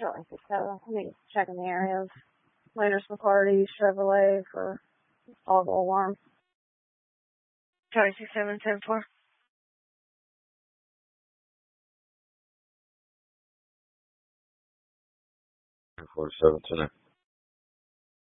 Charlie 67. I need to check in the area of Landers McCarty, Chevrolet for audible alarm. Charlie 67, 10-4. 47 tonight.